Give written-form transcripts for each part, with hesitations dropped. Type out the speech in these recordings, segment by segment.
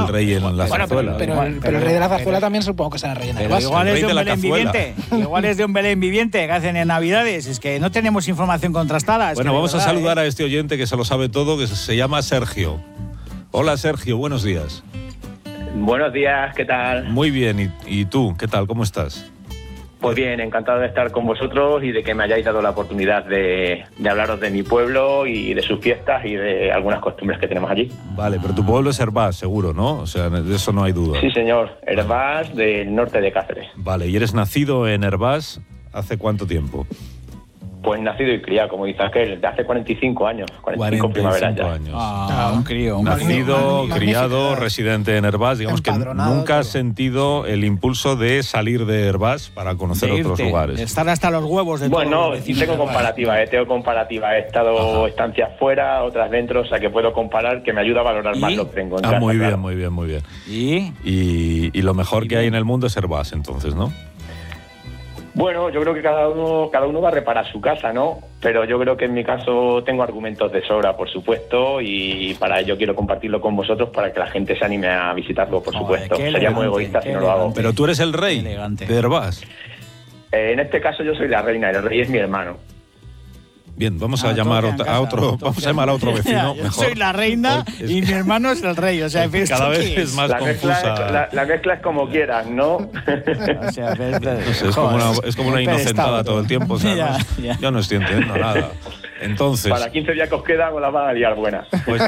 rey en la zarzuela. Pero el rey de la zarzuela también supongo que será rey en Herbás. Igual es de un la Belén cazuela. viviente. Igual es de un Belén viviente que hacen en Navidades. Es que no tenemos información contrastada. Bueno, vamos a saludar a este oyente que se lo sabe todo, que se llama Sergio. Hola, Sergio, buenos días. Buenos días, ¿qué tal? Muy bien, ¿y tú? ¿Qué tal? ¿Cómo estás? Pues bien, encantado de estar con vosotros y de que me hayáis dado la oportunidad de hablaros de mi pueblo y de sus fiestas y de algunas costumbres que tenemos allí. Vale, pero tu pueblo es Herbás, seguro, ¿no? O sea, de eso no hay duda. Sí, señor, Herbás, del norte de Cáceres. Vale, ¿y eres nacido en Herbás hace cuánto tiempo? Pues nacido y criado, como dice aquel, de hace 45 años, 45 primaveras ya. años. Un crío. Nacido, Magnífico. criado, residente en Herbás. Digamos que Empadronado, nunca has todo. sentido el impulso de salir de Herbás para conocer De otros irte, lugares. de estar hasta los huevos de Bueno, todos los vecinos tengo de Herbás. comparativa. He estado estancias fuera, otras dentro, o sea que puedo comparar, que me ayuda a valorar más lo que tengo en casa, Muy bien, claro. muy bien, muy bien. ¿Y? Y lo mejor que hay en el mundo es Herbás, entonces, ¿no? Bueno, yo creo que cada uno va a reparar su casa, ¿no? Pero yo creo que en mi caso tengo argumentos de sobra, por supuesto, y para ello quiero compartirlo con vosotros para que la gente se anime a visitarlo, por supuesto. qué Sería muy elegante, egoísta si qué no lo hago. elegante. Pero tú eres el rey Qué elegante. de Herbás. En este caso yo soy la reina, el rey es mi hermano. Bien, vamos a llamar a otro vecino. Yo mejor. soy la reina Porque es- y mi hermano es el rey. O sea, Cada ¿esto vez qué es más La confusa. mezcla es como quieras, ¿no? O sea, No sé, es como una inocentada todo el tiempo. O sea, Ya, no- ya. yo no estoy entendiendo nada. Entonces, Para 15 días que os quedan os las van a liar buenas. pues,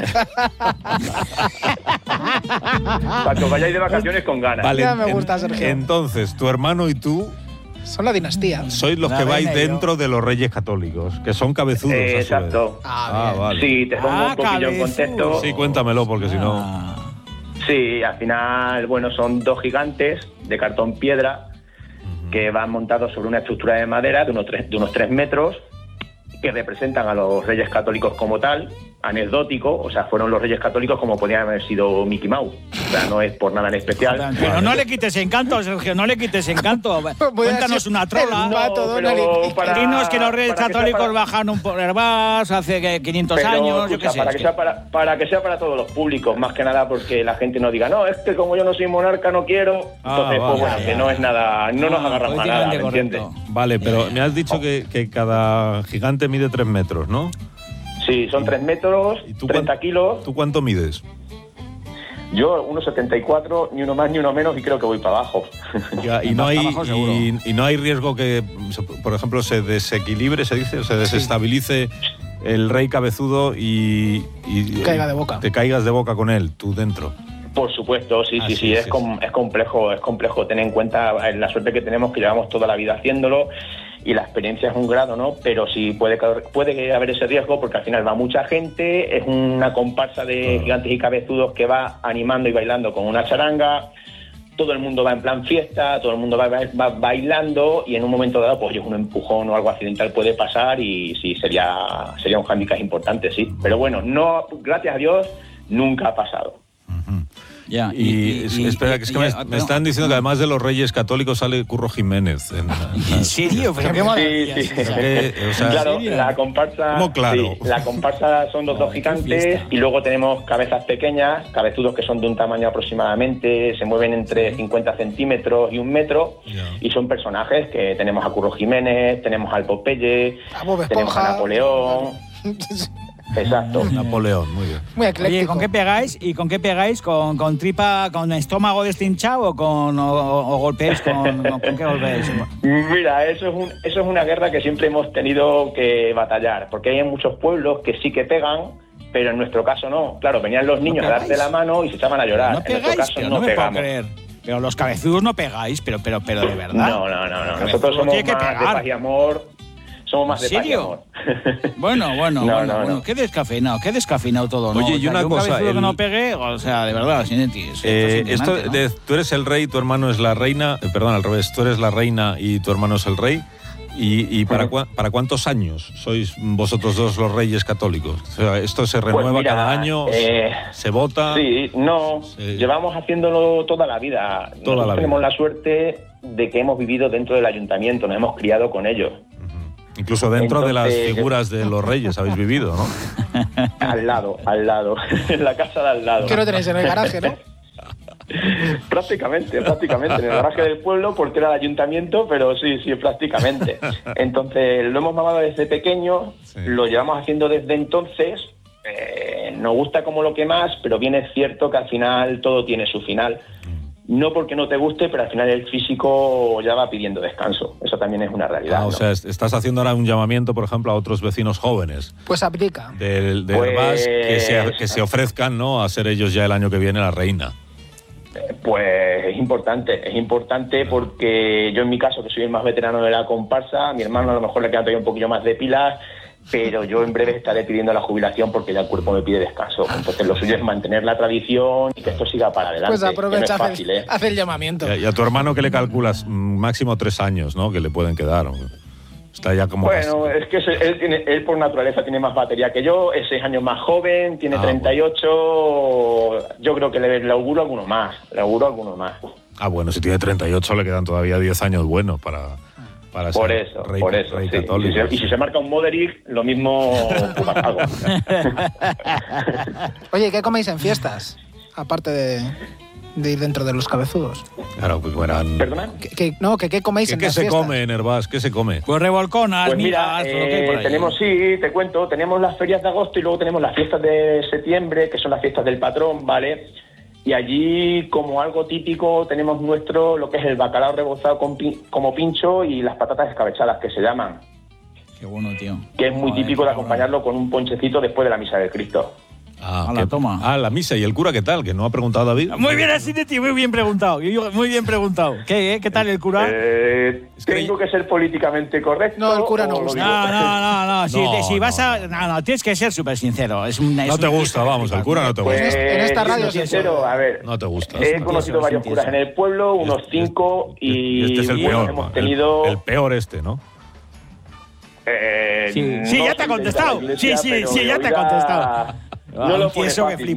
Para que os vayáis de vacaciones con ganas. vale, Ya me gusta, Sergio. entonces, tu hermano y tú Son la dinastía. sois los La que vais reina y yo. dentro de los reyes católicos, que son cabezudos. a su vez. Exacto. Ah, vale. Sí, te pongo un poquillo en contexto. Sí, cuéntamelo, porque si no... Ah. Sí, al final, bueno, son dos gigantes de cartón piedra que van montados sobre una estructura de madera de unos 3 metros, que representan a los reyes católicos como tal, anecdótico, o sea, fueron los reyes católicos como podían haber sido Mickey Mouse. O sea, no es por nada en especial. Pero no le quites encanto, Sergio, no le quites encanto. Cuéntanos una trola. Dinos que los reyes católicos bajaron por Herbás hace 500 Pero, años, yo escucha, qué sé. para es que sea para que sea para todos los públicos, más que nada porque la gente no diga, no, es que como yo no soy monarca no quiero. Entonces, vale, pues bueno, ya, que ya. no es nada, no nos agarramos a nada, ¿me políticamente entiendes? correcto. Vale, pero me has dicho que cada gigante mide 3 metros, ¿no? Sí, son 3 metros, ¿Y tú 30 kilos. ¿Tú cuánto mides? Yo 1,74, ni uno más ni uno menos, y creo que voy para abajo. Ya, y no hay abajo seguro. y no hay riesgo que, por ejemplo, se desequilibre, se dice, o se desestabilice el rey cabezudo y Caiga de boca. te caigas de boca con él, tú dentro. Por supuesto, sí, es complejo tener en cuenta la suerte que tenemos, que llevamos toda la vida haciéndolo, y la experiencia es un grado, ¿no? Pero sí puede haber ese riesgo, porque al final va mucha gente, es una comparsa de gigantes y cabezudos que va animando y bailando con una charanga, todo el mundo va en plan fiesta, todo el mundo va bailando, y en un momento dado, pues un empujón o algo accidental puede pasar, y sí, sería un hándicap importante, sí. Pero bueno, no, gracias a Dios, nunca ha pasado. Ya, Espera, que es que me están diciendo que además de los reyes católicos sale Curro Jiménez. ¿En serio? Pero qué maravilla. Sí. O sea, Claro, ¿en serio? la comparsa. ¿Cómo claro? Sí, la comparsa son los dos qué gigantes, fiesta. y luego tenemos cabezas pequeñas, cabezudos que son de un tamaño aproximadamente, se mueven entre 50 centímetros y 1 metro, Ya. y son personajes que tenemos a Curro Jiménez, tenemos al Popeye, A Bob tenemos Esponja. a Napoleón. Exacto. Napoleón, muy bien. Muy Oye, ecléctico. ¿con qué pegáis? ¿Y con qué pegáis? ¿Con tripa, con estómago destinchado o golpeáis con qué golpeáis? Mira, eso es una guerra que siempre hemos tenido que batallar, porque hay en muchos pueblos que sí que pegan, pero en nuestro caso no. Claro, venían los niños a darte pegáis? la mano y se echaban a llorar. No En nuestro pegáis, caso pero no no me puedo pegamos. creer. Pero los cabezudos no pegáis, pero de verdad. No. Nosotros somos tiene que más de pegar. paz y amor. Somos más ¿En de paz y serio? amor. Bueno. Qué descafeinado todo, ¿no? Oye, y O sea, una que un cosa, cabezudo el- que no pegue, o sea, de verdad, sin ti. Tú eres el rey, tu hermano es la reina, perdón, al revés, tú eres la reina y tu hermano es el rey. ¿Y para cuántos años sois vosotros dos los reyes católicos? O sea, ¿esto se renueva mira, cada año? ¿Se vota? Sí, no, Sí. llevamos haciéndolo toda la vida. Toda la Tenemos vida. la suerte de que hemos vivido dentro del ayuntamiento, nos hemos criado con ellos. Incluso dentro de las Entonces- figuras de los reyes habéis vivido, ¿no? Al lado, en la casa de al lado. ¿Qué no tenéis en el garaje, no? Prácticamente, en el garaje del pueblo, porque era el ayuntamiento, pero sí, prácticamente. Entonces, lo hemos mamado desde pequeño, lo llevamos haciendo desde entonces. Nos gusta como lo que más, pero bien es cierto que al final todo tiene su final. No porque no te guste, pero al final el físico ya va pidiendo descanso. Eso también es una realidad. ¿no? O sea, estás haciendo ahora un llamamiento, por ejemplo, a otros vecinos jóvenes. Pues aplica. De Herbás, que se ofrezcan, ¿no?, a ser ellos ya el año que viene la reina. Pues es importante porque yo en mi caso, que soy el más veterano de la comparsa, a mi hermano a lo mejor le queda todavía un poquillo más de pilas, pero yo en breve estaré pidiendo la jubilación porque ya el cuerpo me pide descanso. Entonces lo suyo es mantener la tradición y que esto siga para adelante. Pues aprovecha, no es fácil, hace el llamamiento. Y a tu hermano, ¿qué le calculas? Máximo 3 años, ¿no?, que le pueden quedar. Está ya como... Bueno, es que él por naturaleza tiene más batería que yo, es 6 años más joven, tiene 38, yo creo que le auguro alguno más. Bueno, si tiene 38 le quedan todavía 10 años buenos para ser rey católico. Y si se marca un Moderich, lo mismo algo. Oye, ¿qué coméis en fiestas? Aparte de ir dentro de los cabezudos. Claro, pues eran... ¿Perdona? ¿Qué coméis en las fiestas? ¿Qué se come en Herbás? ¿Qué se come? Pues revolconas, pues mira, te cuento, tenemos las ferias de agosto y luego tenemos las fiestas de septiembre, que son las fiestas del patrón, ¿vale? Y allí, como algo típico, tenemos lo que es el bacalao rebozado como pincho y las patatas escabechadas, que se llaman. Qué bueno, tío. Que es muy típico de acompañarlo con un ponchecito después de la misa del Cristo. Toma. La misa. ¿Y el cura qué tal? Que no ha preguntado David. Muy bien, así de ti, muy bien preguntado. ¿Qué tal el cura? Tengo que ser políticamente correcto. No, el cura no gusta. No. Si vas a... No, tienes que ser súper sincero. No te gusta, vamos, el cura no te gusta. Pues en esta radio sincero, a ver. No te gusta. He conocido varios curas en el pueblo, unos 5, y este es el peor. Hemos tenido... El peor ¿no? Sí, ya te ha contestado. Sí, ya te ha contestado. No lo pone fácil.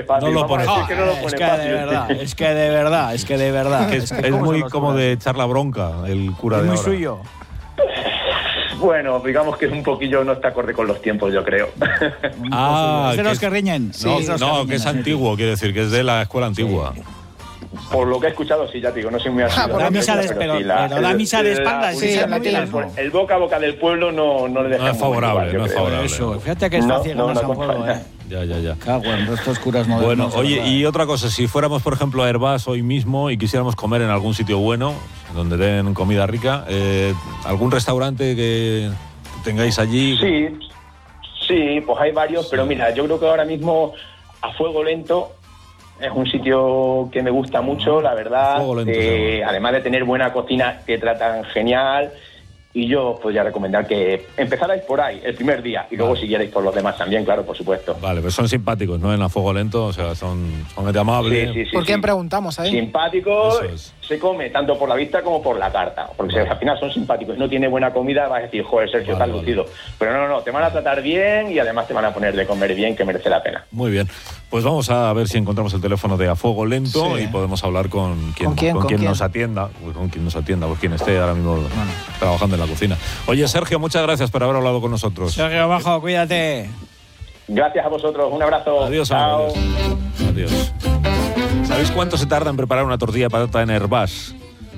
Es que de verdad. Es muy como de echar la bronca el cura de ahora. Es muy suyo. Bueno, digamos que es un poquillo, no está acorde con los tiempos, yo creo. Es de los que riñen. Que es antiguo, quiere decir, que es de la escuela antigua. Por lo que he escuchado, sí, ya te digo, no soy muy asiduo. La misa de espaldas, sí, el boca a boca del pueblo no le deja. No es favorable, no es favorable. Eso, fíjate que está ciego en San Juego, Ya. Cago en estos curas modernos. Bueno, oye, y otra cosa, si fuéramos, por ejemplo, a Herbás hoy mismo y quisiéramos comer en algún sitio bueno, donde den comida rica, ¿algún restaurante que tengáis allí? Sí, pues hay varios, pero mira, yo creo que ahora mismo a Fuego Lento es un sitio que me gusta mucho, la verdad. Además de tener buena cocina, te tratan genial. Y yo os podría recomendar que empezarais por ahí el primer día y luego siguierais por los demás también, claro, por supuesto. Vale, pero son simpáticos, ¿no? En a Fuego Lento, o sea, son gente amable. Sí. ¿Por quién preguntamos ahí? Simpáticos, se come tanto por la vista como por la carta, porque si al final son simpáticos y no tiene buena comida, vas a decir, joder, Sergio, estás lucido. Pero no, te van a tratar bien y además te van a poner de comer bien, que merece la pena. Muy bien, pues vamos a ver si encontramos el teléfono de A Fuego Lento y podemos hablar con quien nos atienda, pues quien esté ahora mismo trabajando en la cocina. Oye, Sergio, muchas gracias por haber hablado con nosotros. Sergio, bajo, cuídate. Gracias a vosotros, un abrazo. Adiós. ¿Sabéis cuánto se tarda en preparar una tortilla de patata en Herbás?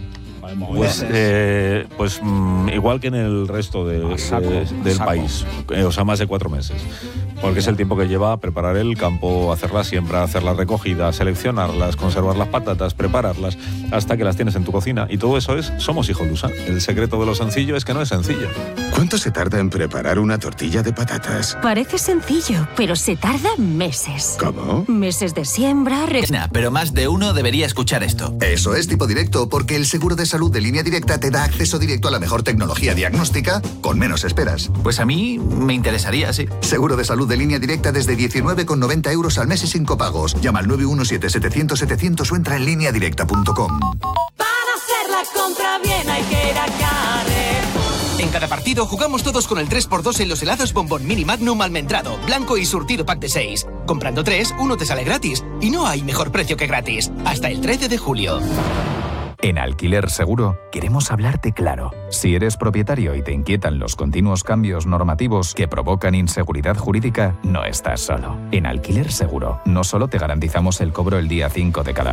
Pues igual que en el resto del país, o sea, más de 4 meses. Porque es el tiempo que lleva preparar el campo, hacer la siembra, hacer la recogida, seleccionarlas, conservar las patatas, prepararlas, hasta que las tienes en tu cocina. Y todo eso es Somos Hijolusa. El secreto de lo sencillo es que no es sencillo. ¿Cuánto se tarda en preparar una tortilla de patatas? Parece sencillo, pero se tarda meses. ¿Cómo? Meses de siembra... Pero más de uno debería escuchar esto. Eso es Tipo Directo, porque el seguro de salud de Línea Directa te da acceso directo a la mejor tecnología diagnóstica con menos esperas. Pues a mí me interesaría, sí. Seguro de salud de Línea Directa desde 19,90 € al mes y sin copagos. Llama al 917-700-700 o entra en lineadirecta.com. Para hacer la compra bien hay que ir a Carrefour. En cada partido jugamos todos con el 3x2 en los helados Bombón Mini Magnum almendrado, blanco y surtido pack de 6. Comprando 3, uno te sale gratis. Y no hay mejor precio que gratis. Hasta el 13 de julio. En Alquiler Seguro queremos hablarte claro. Si eres propietario y te inquietan los continuos cambios normativos que provocan inseguridad jurídica, no estás solo. En Alquiler Seguro no solo te garantizamos el cobro el día 5 de cada